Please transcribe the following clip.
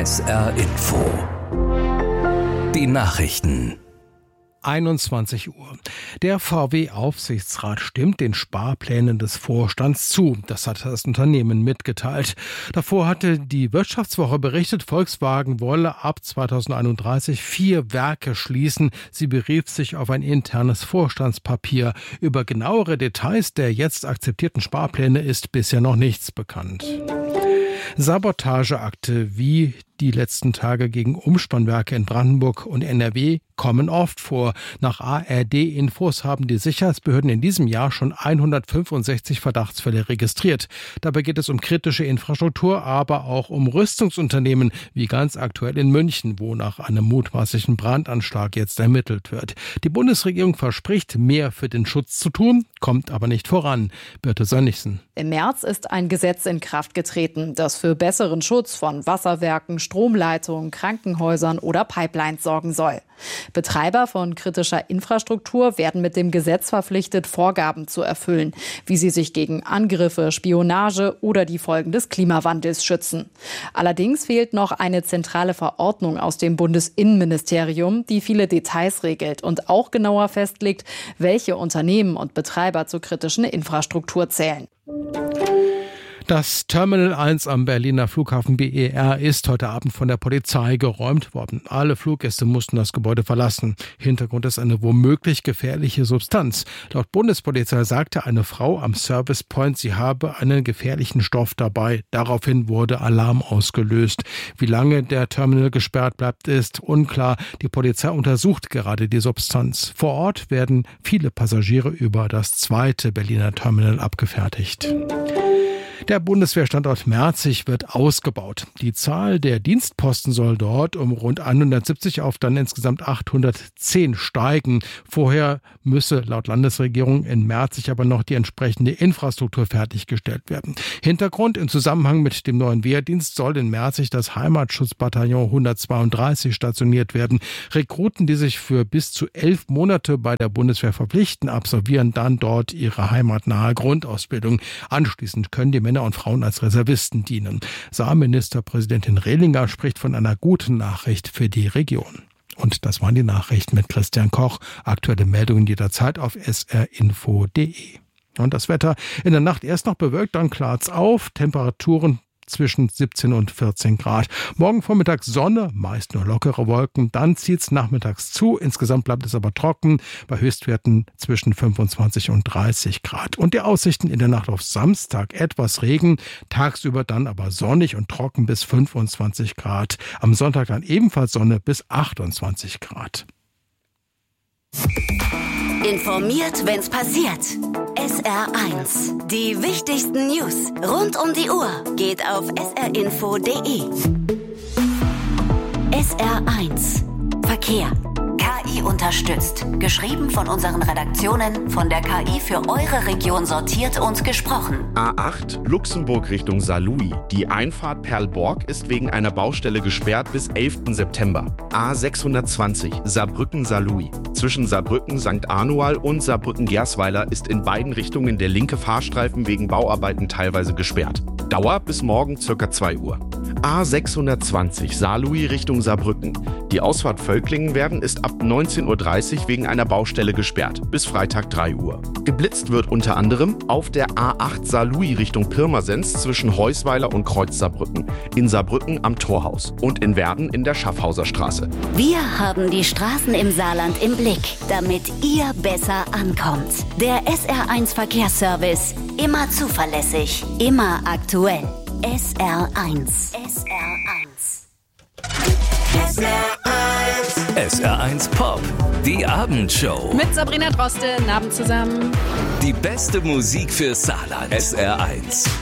SR Info. Die Nachrichten. 21 Uhr. Der VW-Aufsichtsrat stimmt den Sparplänen des Vorstands zu. Das hat das Unternehmen mitgeteilt. Davor hatte die Wirtschaftswoche berichtet, Volkswagen wolle ab 2031 4 Werke schließen. Sie berief sich auf ein internes Vorstandspapier. Über genauere Details der jetzt akzeptierten Sparpläne ist bisher noch nichts bekannt. Sabotageakte wie die letzten Tage gegen Umspannwerke in Brandenburg und NRW kommen oft vor. Nach ARD-Infos haben die Sicherheitsbehörden in diesem Jahr schon 165 Verdachtsfälle registriert. Dabei geht es um kritische Infrastruktur, aber auch um Rüstungsunternehmen, wie ganz aktuell in München, wo nach einem mutmaßlichen Brandanschlag jetzt ermittelt wird. Die Bundesregierung verspricht, mehr für den Schutz zu tun, kommt aber nicht voran. Birte Sönnigsen. Im März ist ein Gesetz in Kraft getreten, das für besseren Schutz von Wasserwerken, Stromleitungen, Krankenhäusern oder Pipelines sorgen soll. Betreiber von kritischer Infrastruktur werden mit dem Gesetz verpflichtet, Vorgaben zu erfüllen, wie sie sich gegen Angriffe, Spionage oder die Folgen des Klimawandels schützen. Allerdings fehlt noch eine zentrale Verordnung aus dem Bundesinnenministerium, die viele Details regelt und auch genauer festlegt, welche Unternehmen und Betreiber zur kritischen Infrastruktur zählen. Das Terminal 1 am Berliner Flughafen BER ist heute Abend von der Polizei geräumt worden. Alle Fluggäste mussten das Gebäude verlassen. Hintergrund ist eine womöglich gefährliche Substanz. Laut Bundespolizei sagte eine Frau am Service Point, sie habe einen gefährlichen Stoff dabei. Daraufhin wurde Alarm ausgelöst. Wie lange der Terminal gesperrt bleibt, ist unklar. Die Polizei untersucht gerade die Substanz. Vor Ort werden viele Passagiere über das zweite Berliner Terminal abgefertigt. Der Bundeswehrstandort Merzig wird ausgebaut. Die Zahl der Dienstposten soll dort um rund 170 auf dann insgesamt 810 steigen. Vorher müsse laut Landesregierung in Merzig aber noch die entsprechende Infrastruktur fertiggestellt werden. Hintergrund: im Zusammenhang mit dem neuen Wehrdienst soll in Merzig das Heimatschutzbataillon 132 stationiert werden. Rekruten, die sich für bis zu 11 Monate bei der Bundeswehr verpflichten, absolvieren dann dort ihre heimatnahe Grundausbildung. Anschließend können die Männer und Frauen als Reservisten dienen. Saarministerpräsidentin Rehlinger spricht von einer guten Nachricht für die Region. Und das waren die Nachrichten mit Christian Koch. Aktuelle Meldungen jederzeit auf srinfo.de. Und das Wetter: in der Nacht erst noch bewölkt, dann klart's auf. Temperaturen zwischen 17 und 14 Grad. Morgen Vormittag Sonne, meist nur lockere Wolken. Dann zieht's nachmittags zu. Insgesamt bleibt es aber trocken, bei Höchstwerten zwischen 25 und 30 Grad. Und die Aussichten: in der Nacht auf Samstag etwas Regen, tagsüber dann aber sonnig und trocken bis 25 Grad. Am Sonntag dann ebenfalls Sonne bis 28 Grad. Informiert, wenn's passiert. SR1. Die wichtigsten News rund um die Uhr geht auf srinfo.de. SR1. Verkehr. KI unterstützt. Geschrieben von unseren Redaktionen, von der KI für eure Region sortiert und gesprochen. A8 Luxemburg Richtung Saarlouis. Die Einfahrt Perlborg ist wegen einer Baustelle gesperrt bis 11. September. A620 Saarbrücken-Saarlouis. Zwischen Saarbrücken-St. Anual und Saarbrücken-Gersweiler ist in beiden Richtungen der linke Fahrstreifen wegen Bauarbeiten teilweise gesperrt. Dauer bis morgen ca. 2 Uhr. A620 Saarlouis Richtung Saarbrücken. Die Ausfahrt Völklingen ist ab 19.30 Uhr wegen einer Baustelle gesperrt, bis Freitag 3 Uhr. Geblitzt wird unter anderem auf der A8 Saarlouis Richtung Pirmasens zwischen Heusweiler und Kreuz Saarbrücken, in Saarbrücken am Torhaus und in Werden in der Schaffhauser Straße. Wir haben die Straßen im Saarland im Blick, damit ihr besser ankommt. Der SR1 Verkehrsservice, immer zuverlässig, immer aktuell. SR1. SR1. SR1. SR1 Pop. Die Abendshow. Mit Sabrina Droste. Abend zusammen. Die beste Musik für Saarland. SR1.